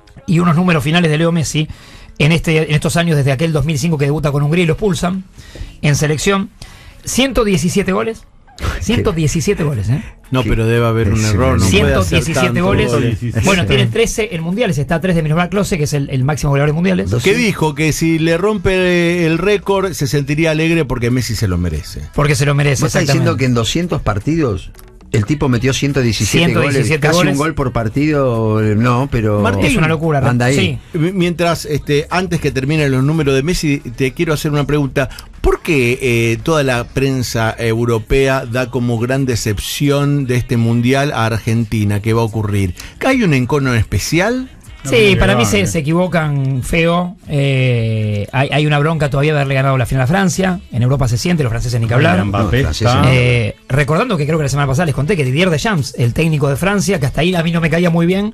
y unos números finales de Leo Messi en estos años, desde aquel 2005 que debuta con Hungría y lo expulsan en selección. 117 goles. 117 goles, ¿eh? No, pero debe haber un error. No 117 goles. Bueno, tiene 13 en mundiales. Está a 3 de Miroslav Klose, que es el máximo goleador en mundiales. Que dijo que si le rompe el récord se sentiría alegre porque Messi se lo merece. Porque se lo merece. ¿Vos estás diciendo que en 200 partidos el tipo metió 117 goles? Casi un gol por partido, no, pero... Martín, es una locura. Anda ahí. Sí. Mientras, antes que terminen los números de Messi, te quiero hacer una pregunta. ¿Por qué toda la prensa europea da como gran decepción de este mundial a Argentina? ¿Qué va a ocurrir? ¿Hay un encono especial? Sí, para mí se equivocan feo. Hay una bronca todavía de haberle ganado la final a Francia. En Europa se siente, los franceses ni que hablar. Recordando que creo que la semana pasada les conté que Didier Deschamps, el técnico de Francia, que hasta ahí a mí no me caía muy bien,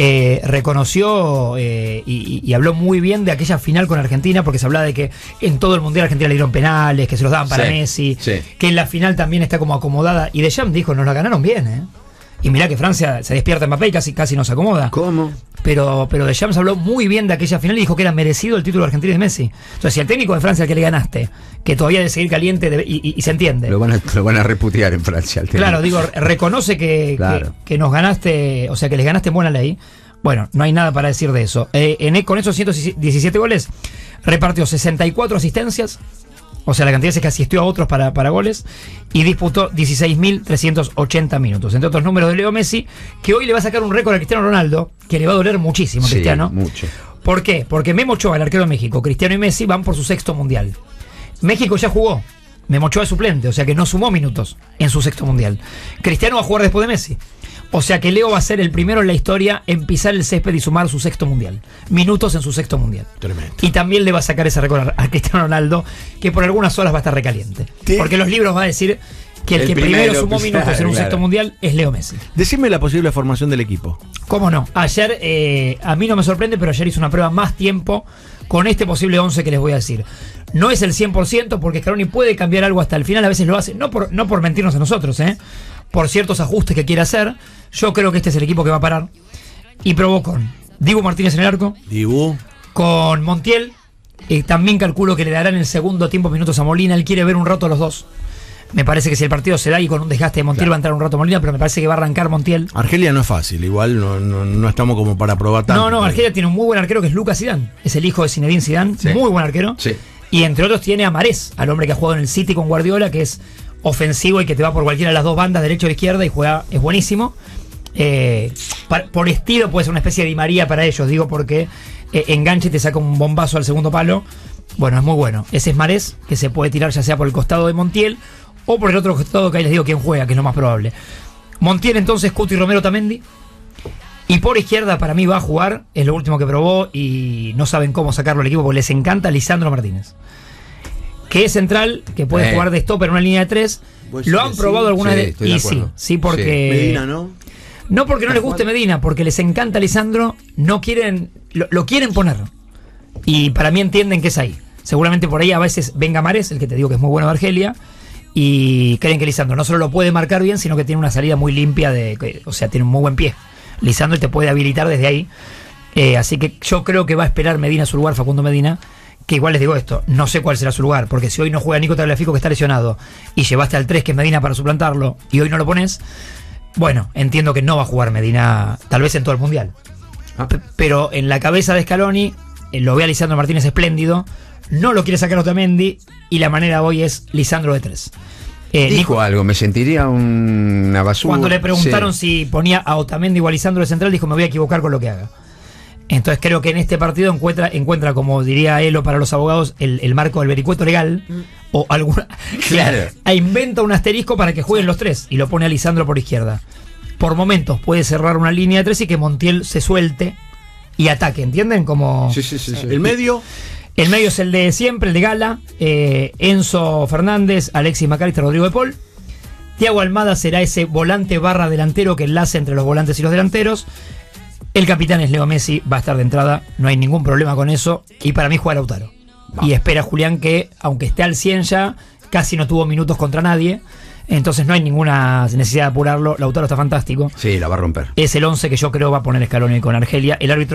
reconoció y habló muy bien de aquella final con Argentina, porque se hablaba de que en todo el mundial a Argentina le dieron penales, que se los daban para Messi, que en la final también está como acomodada. Y Deschamps dijo, nos la ganaron bien, Y mirá que Francia se despierta en Mbappé y casi nos acomoda. ¿Cómo? Pero Deschamps habló muy bien de aquella final y dijo que era merecido el título de Argentina y de Messi. Entonces, si el técnico de Francia al que le ganaste, que todavía debe seguir caliente y se entiende. Lo van a reputear en Francia. Claro, digo, reconoce que nos ganaste, o sea, que les ganaste en buena ley. Bueno, no hay nada para decir de eso. Con esos 117 goles, repartió 64 asistencias. O sea, la cantidad es que asistió a otros para goles y disputó 16.380 minutos. Entre otros números de Leo Messi, que hoy le va a sacar un récord a Cristiano Ronaldo, que le va a doler muchísimo a Cristiano. Mucho. ¿Por qué? Porque Memo Ochoa, el arquero de México, Cristiano y Messi van por su 6º mundial. México ya jugó. Memo Ochoa es suplente, o sea que no sumó minutos en su 6º mundial. Cristiano va a jugar después de Messi. O sea que Leo va a ser el primero en la historia en pisar el césped y sumar su 6º mundial. Minutos en su 6º mundial. Tremendo. Y también le va a sacar ese récord a Cristiano Ronaldo, que por algunas horas va a estar recaliente. Porque los libros va a decir que el que primero sumó minutos en un 6º mundial es Leo Messi. Decime la posible formación del equipo. ¿Cómo no? Ayer, a mí no me sorprende, pero ayer hizo una prueba más tiempo con este posible 11 que les voy a decir. No es el 100% porque Scaloni puede cambiar algo hasta el final, a veces lo hace, no por mentirnos a nosotros, por ciertos ajustes que quiere hacer. Yo creo que este es el equipo que va a parar. Y probó con Dibu Martínez en el arco. Con Montiel. También calculo que le darán en el segundo tiempo minutos a Molina. Él quiere ver un rato a los dos. Me parece que si el partido se da y con un desgaste de Montiel va a entrar un rato Molina, pero me parece que va a arrancar Montiel. Argelia no es fácil, igual no estamos como para probar tanto. No, Argelia tiene un muy buen arquero que es Lucas Zidane. Es el hijo de Zinedine Zidane, muy buen arquero. Y entre otros tiene a Marés, al hombre que ha jugado en el City con Guardiola, que es ofensivo y que te va por cualquiera de las dos bandas, derecha o izquierda, y es buenísimo. Por estilo puede ser una especie de Di María para ellos, digo, porque enganche y te saca un bombazo al segundo palo. Bueno, es muy bueno. Ese es Marés, que se puede tirar ya sea por el costado de Montiel o por el otro costado, que ahí les digo quién juega, que es lo más probable. Montiel entonces, Cuti Romero Tamendi. Y por izquierda para mí va a jugar, es lo último que probó y no saben cómo sacarlo al equipo porque les encanta Lisandro Martínez, que es central, que puede jugar de stopper en una línea de 3. Lo han probado algunas veces. Y sí, porque Medina, ¿no? No porque no les guste Medina, porque les encanta Lisandro, no quieren, lo quieren poner. Y para mí entienden que es ahí. Seguramente por ahí a veces venga Marés, el que te digo que es muy bueno de Argelia, y creen que Lisandro no solo lo puede marcar bien, sino que tiene una salida muy limpia, o sea, tiene un muy buen pie. Lisandro te puede habilitar desde ahí. Así que yo creo que va a esperar Medina su lugar, Facundo Medina, que igual les digo esto, no sé cuál será su lugar, porque si hoy no juega Nico Tagliafico, que está lesionado, y llevaste al 3, que es Medina, para suplantarlo, y hoy no lo pones, bueno, entiendo que no va a jugar Medina, tal vez en todo el Mundial. Pero en la cabeza de Scaloni, lo ve a Lisandro Martínez espléndido, no lo quiere sacar Otamendi, y la manera hoy es Lisandro de 3. Dijo algo, me sentiría una basura. Cuando le preguntaron si ponía a Otamendi o a Lisandro de central, dijo, me voy a equivocar con lo que haga. Entonces creo que en este partido encuentra, como diría Elo para los abogados, el marco del vericueto legal, o alguna. Claro. Inventa un asterisco para que jueguen los 3 y lo pone a Lisandro por izquierda. Por momentos puede cerrar una línea de 3 y que Montiel se suelte y ataque, ¿entienden? Como sí. El medio. El medio es el de siempre, el de Gala, Enzo Fernández, Alexis McAllister, Rodrigo de Paul. Thiago Almada será ese volante barra delantero que enlace entre los volantes y los delanteros. El capitán es Leo Messi, va a estar de entrada, no hay ningún problema con eso. Y para mí juega Lautaro. Y espera Julián que, aunque esté al 100 ya, casi no tuvo minutos contra nadie. Entonces no hay ninguna necesidad de apurarlo. Lautaro está fantástico. Sí, la va a romper. Es el 11 que yo creo va a poner Scaloni con Argelia. El árbitro